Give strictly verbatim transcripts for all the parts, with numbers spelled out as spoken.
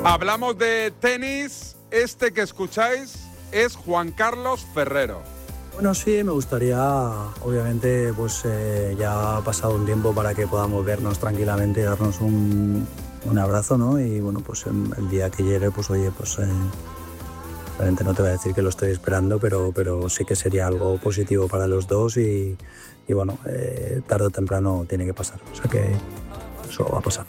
Hablamos de tenis. Este que escucháis es Juan Carlos Ferrero. Bueno, sí, me gustaría, obviamente, pues eh, ya ha pasado un tiempo para que podamos vernos tranquilamente y darnos un, un abrazo, ¿no? Y bueno, pues el, el día que llegue, pues oye, pues eh, realmente no te voy a decir que lo estoy esperando, pero, pero sí que sería algo positivo para los dos y, y bueno, eh, tarde o temprano tiene que pasar, o sea que eso va a pasar.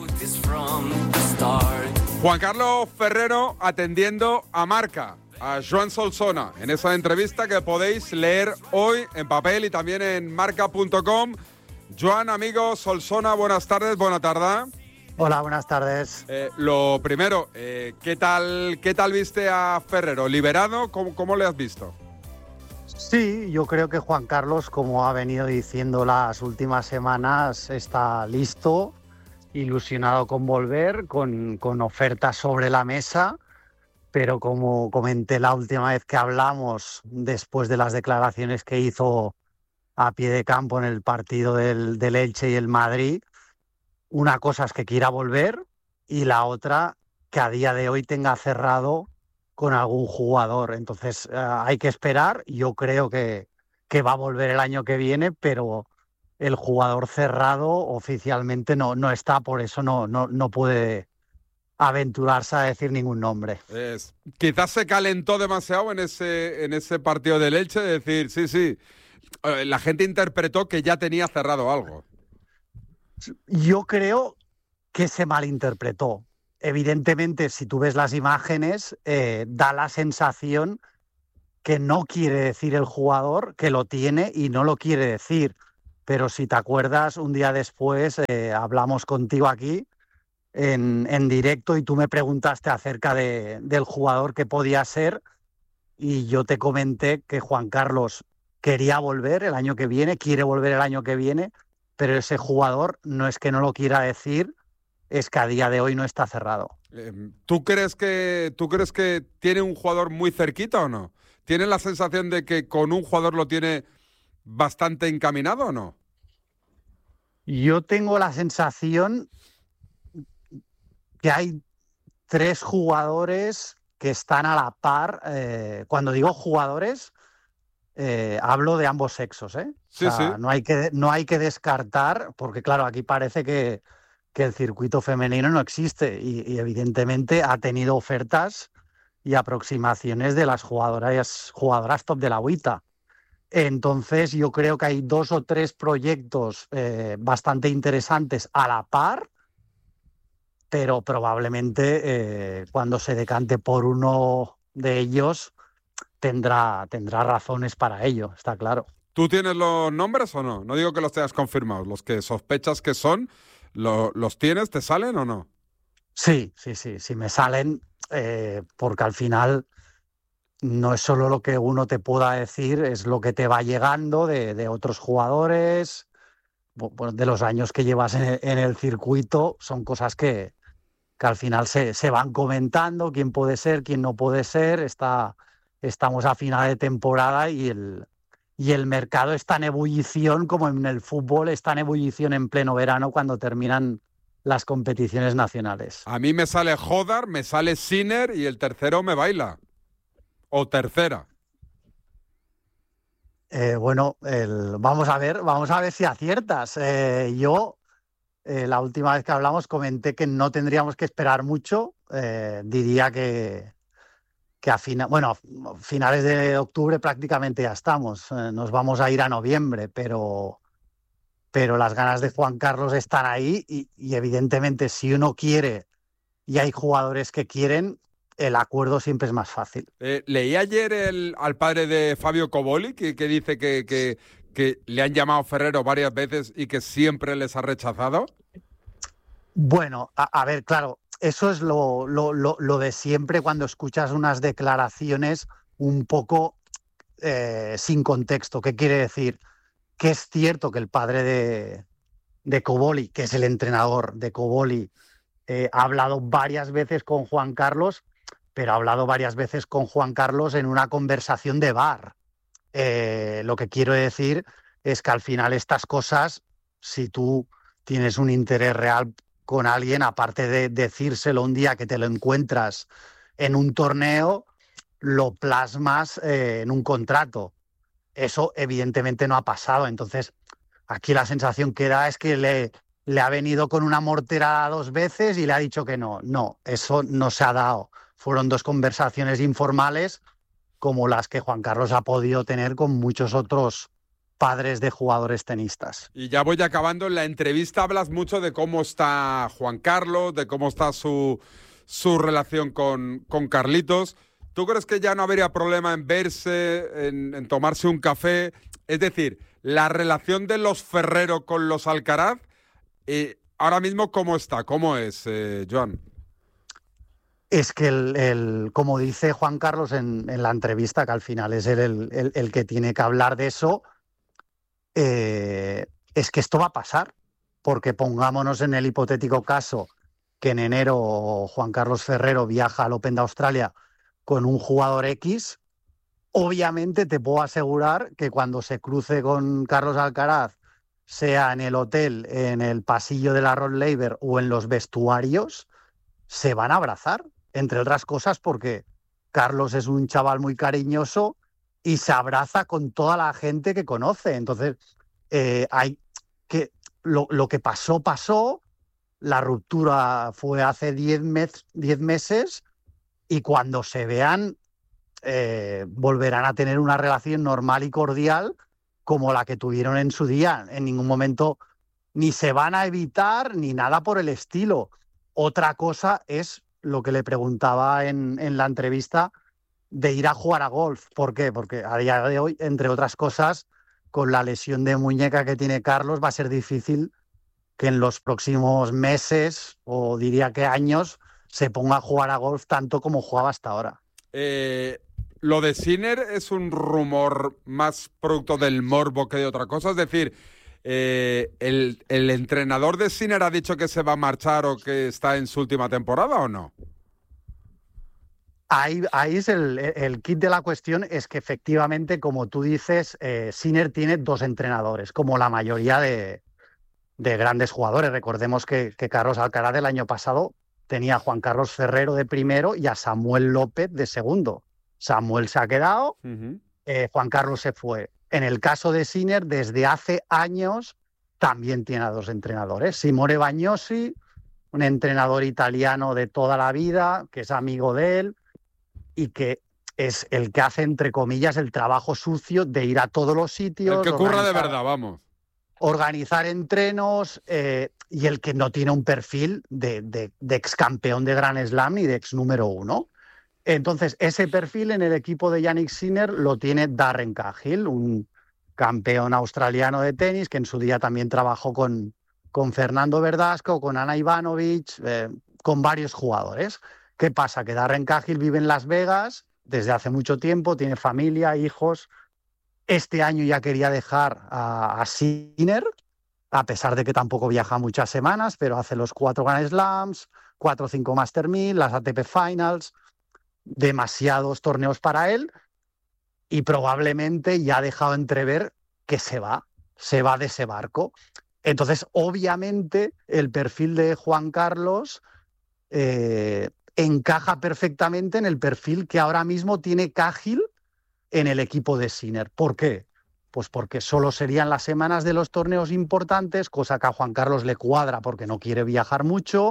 Juan Carlos Ferrero atendiendo a Marca, a Joan Solsona, en esa entrevista que podéis leer hoy en papel y también en marca punto com. Joan, amigo, Solsona, buenas tardes, buena tarde. Hola, buenas tardes. Eh, lo primero, eh, ¿qué tal, qué tal viste a Ferrero? ¿Liberado? ¿Cómo, cómo le has visto? Sí, yo creo que Juan Carlos, como ha venido diciendo las últimas semanas, está listo, ilusionado con volver, con, con ofertas sobre la mesa, pero como comenté la última vez que hablamos, después de las declaraciones que hizo a pie de campo en el partido del, del Elche y el Madrid, una cosa es que quiera volver y la otra que a día de hoy tenga cerrado con algún jugador. Entonces eh, hay que esperar. Yo creo que, que va a volver el año que viene, pero el jugador cerrado oficialmente no, no está, por eso no, no, no puede aventurarse a decir ningún nombre. Es, quizás se calentó demasiado en ese, en ese partido del Elche, de decir, sí, sí, la gente interpretó que ya tenía cerrado algo. Yo creo que se malinterpretó. Evidentemente, si tú ves las imágenes, eh, da la sensación que no quiere decir el jugador, que lo tiene y no lo quiere decir. Pero si te acuerdas, un día después eh, hablamos contigo aquí en, en directo y tú me preguntaste acerca de, del jugador que podía ser y yo te comenté que Juan Carlos quería volver el año que viene, quiere volver el año que viene, pero ese jugador no es que no lo quiera decir, es que a día de hoy no está cerrado. ¿Tú crees que, tú crees que tiene un jugador muy cerquita o no? ¿Tienes la sensación de que con un jugador lo tiene bastante encaminado o no? Yo tengo la sensación que hay tres jugadores que están a la par. Eh, cuando digo jugadores, eh, hablo de ambos sexos, ¿eh? Sí, o sea, sí. no hay que, no hay que descartar, porque claro, aquí parece que, que el circuito femenino no existe y, y evidentemente ha tenido ofertas y aproximaciones de las jugadoras, jugadoras top de la agüita. Entonces yo creo que hay dos o tres proyectos eh, bastante interesantes a la par, pero probablemente eh, cuando se decante por uno de ellos tendrá, tendrá razones para ello, está claro. ¿Tú tienes los nombres o no? No digo que los tengas confirmados, los que sospechas que son, ¿lo, ¿los tienes? ¿Te salen o no? Sí, sí, sí, sí me salen, eh, porque al final no es solo lo que uno te pueda decir, es lo que te va llegando de, de otros jugadores, de los años que llevas en el, en el circuito, son cosas que, que al final se, se van comentando, quién puede ser, quién no puede ser, está, estamos a final de temporada y el, y el mercado está en ebullición, como en el fútbol está en ebullición en pleno verano cuando terminan las competiciones nacionales. A mí me sale Jodar, me sale Sinner y el tercero me baila. O tercera. Eh, bueno, el, vamos a ver, vamos a ver si aciertas. Eh, yo, eh, la última vez que hablamos, comenté que no tendríamos que esperar mucho. Eh, diría que, que a fina, bueno, finales de octubre prácticamente ya estamos. Eh, nos vamos a ir a noviembre, pero, pero las ganas de Juan Carlos están ahí y, y evidentemente si uno quiere y hay jugadores que quieren, el acuerdo siempre es más fácil. Eh, leí ayer el, al padre de Fabio Coboli que, que dice que, que, que le han llamado Ferrero varias veces y que siempre les ha rechazado. Bueno, a, a ver, claro, eso es lo, lo, lo, lo de siempre cuando escuchas unas declaraciones un poco eh, sin contexto. ¿Qué quiere decir? Que es cierto que el padre de, de Coboli, que es el entrenador de Coboli, eh, ha hablado varias veces con Juan Carlos, pero ha hablado varias veces con Juan Carlos en una conversación de bar. Eh, lo que quiero decir es que al final estas cosas, si tú tienes un interés real, con alguien, aparte de decírselo un día que te lo encuentras en un torneo, lo plasmas eh, en un contrato. Eso evidentemente no ha pasado. Entonces, aquí la sensación que da es que le, le ha venido con una mortera dos veces y le ha dicho que no. No, eso no se ha dado. Fueron dos conversaciones informales como las que Juan Carlos ha podido tener con muchos otros padres de jugadores tenistas. Y ya voy acabando. En la entrevista hablas mucho de cómo está Juan Carlos, de cómo está su, su relación con, con Carlitos. ¿Tú crees que ya no habría problema en verse, en, en tomarse un café? Es decir, la relación de los Ferrero con los Alcaraz, eh, ahora mismo, ¿cómo está? ¿Cómo es, eh, Joan? Es que, el, el, como dice Juan Carlos en, en la entrevista, que al final es él el, el, el que tiene que hablar de eso, eh, es que esto va a pasar, porque pongámonos en el hipotético caso que en enero Juan Carlos Ferrero viaja al Open de Australia con un jugador X, obviamente te puedo asegurar que cuando se cruce con Carlos Alcaraz, sea en el hotel, en el pasillo de la Rod Laver o en los vestuarios, se van a abrazar, entre otras cosas porque Carlos es un chaval muy cariñoso y se abraza con toda la gente que conoce. Entonces, eh, hay que lo, lo que pasó, pasó. La ruptura fue hace diez mes, diez meses y cuando se vean eh, volverán a tener una relación normal y cordial como la que tuvieron en su día. En ningún momento ni se van a evitar ni nada por el estilo. Otra cosa es lo que le preguntaba en, en la entrevista de ir a jugar a golf. ¿Por qué? Porque a día de hoy, entre otras cosas, con la lesión de muñeca que tiene Carlos, va a ser difícil que en los próximos meses, o diría que años, se ponga a jugar a golf tanto como jugaba hasta ahora. Eh, lo de Sinner es un rumor más producto del morbo que de otra cosa. Es decir, eh, el, ¿el entrenador de Sinner ha dicho que se va a marchar o que está en su última temporada o no? Ahí, ahí es el, el kit de la cuestión, es que efectivamente, como tú dices, eh, Sinner tiene dos entrenadores, como la mayoría de, de grandes jugadores. Recordemos que, que Carlos Alcaraz el año pasado tenía a Juan Carlos Ferrero de primero y a Samuel López de segundo. Samuel se ha quedado, uh-huh. eh, Juan Carlos se fue. En el caso de Sinner, desde hace años también tiene a dos entrenadores. Simone Bagnosi, un entrenador italiano de toda la vida, que es amigo de él, y que es el que hace, entre comillas, el trabajo sucio de ir a todos los sitios. El que curra de verdad, vamos. Organizar entrenos, eh, y el que no tiene un perfil de, de, de ex campeón de Grand Slam ni de ex número uno. Entonces, ese perfil en el equipo de Jannik Sinner lo tiene Darren Cahill, un campeón australiano de tenis que en su día también trabajó con, con Fernando Verdasco, con Ana Ivanovic, eh, con varios jugadores. ¿Qué pasa? Que Darren Cahill vive en Las Vegas desde hace mucho tiempo, tiene familia, hijos. Este año ya quería dejar a, a Sinner, a pesar de que tampoco viaja muchas semanas, pero hace los cuatro Grand Slams, cuatro o cinco Master mil, las A T P Finals, demasiados torneos para él y probablemente ya ha dejado entrever que se va, se va de ese barco. Entonces, obviamente, el perfil de Juan Carlos eh, encaja perfectamente en el perfil que ahora mismo tiene Cahill en el equipo de Sinner. ¿Por qué? Pues porque solo serían las semanas de los torneos importantes, cosa que a Juan Carlos le cuadra porque no quiere viajar mucho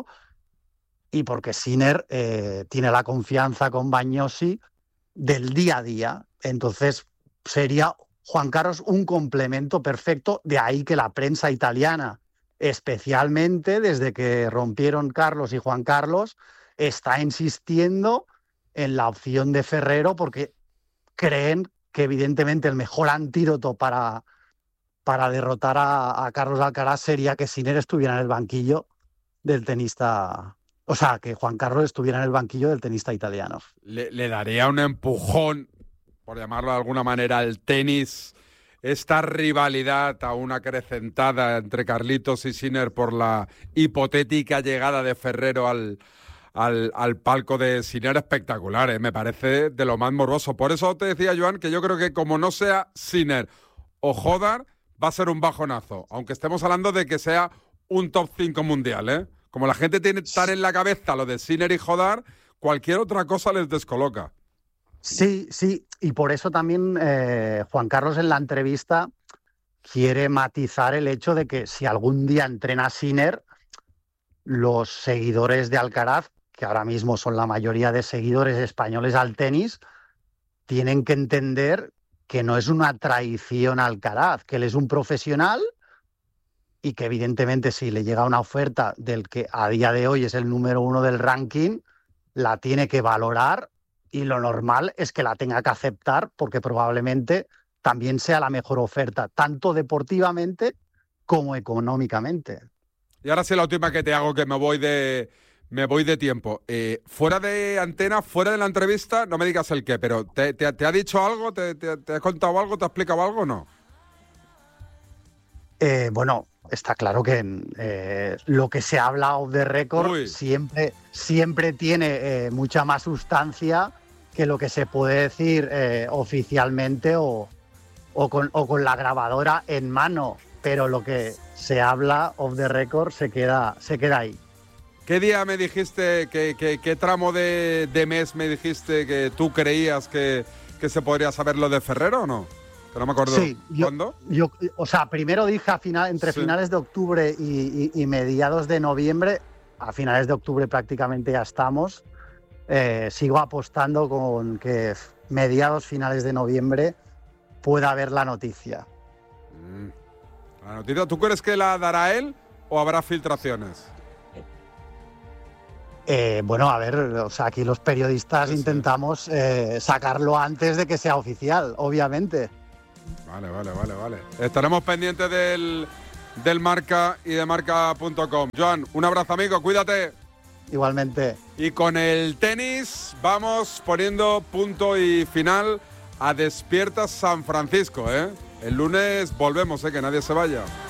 y porque Sinner eh, tiene la confianza con Bagnosi del día a día. Entonces sería Juan Carlos un complemento perfecto, de ahí que la prensa italiana, especialmente desde que rompieron Carlos y Juan Carlos, está insistiendo en la opción de Ferrero porque creen que evidentemente el mejor antídoto para, para derrotar a, a Carlos Alcaraz sería que Sinner estuviera en el banquillo del tenista, o sea, que Juan Carlos estuviera en el banquillo del tenista italiano. Le, le daría un empujón, por llamarlo de alguna manera, al tenis, esta rivalidad aún acrecentada entre Carlitos y Sinner por la hipotética llegada de Ferrero al... Al, al palco de Sinner, espectacular, ¿eh? Me parece de lo más morboso. Por eso te decía, Joan, que yo creo que como no sea Sinner o Hodar, va a ser un bajonazo, aunque estemos hablando de que sea un top cinco mundial, ¿eh? como la gente tiene tan en la cabeza lo de Sinner y Jodar, cualquier otra cosa les descoloca. Sí, sí, y por eso también eh, Juan Carlos en la entrevista quiere matizar el hecho de que si algún día entrena Sinner, los seguidores de Alcaraz, que ahora mismo son la mayoría de seguidores españoles al tenis, tienen que entender que no es una traición a Alcaraz, que él es un profesional y que evidentemente si le llega una oferta del que a día de hoy es el número uno del ranking, la tiene que valorar y lo normal es que la tenga que aceptar porque probablemente también sea la mejor oferta, tanto deportivamente como económicamente. Y ahora sí la última que te hago, que me voy de... Me voy de tiempo. Eh, fuera de antena, fuera de la entrevista, no me digas el qué, pero ¿te, te, te ha dicho algo? ¿Te, te, ¿Te ha contado algo? ¿Te ha explicado algo o no? Eh, bueno, está claro que eh, lo que se habla off the record siempre, siempre tiene eh, mucha más sustancia que lo que se puede decir eh, oficialmente o, o, con, o con la grabadora en mano, pero lo que se habla off the record se queda, se queda ahí. ¿Qué día me dijiste, que, que, qué tramo de, de mes me dijiste que tú creías que, que se podría saber lo de Ferrero o no? Que no me acuerdo. Sí, yo, ¿cuándo? Yo, o sea, primero dije a final, entre sí. finales de octubre y, y, y mediados de noviembre. A finales de octubre prácticamente ya estamos. Eh, sigo apostando con que mediados, finales de noviembre pueda haber la noticia. Mm. La noticia, ¿tú crees que la dará él o habrá filtraciones? Eh, bueno, a ver, o sea, aquí los periodistas sí, intentamos sí. Eh, sacarlo antes de que sea oficial, obviamente. Vale, vale, vale, vale. Estaremos pendientes del, del Marca y de Marca punto com. Joan, un abrazo, amigo, cuídate. Igualmente. Y con el tenis vamos poniendo punto y final a Despierta San Francisco, ¿eh? El lunes volvemos, ¿eh? Que nadie se vaya.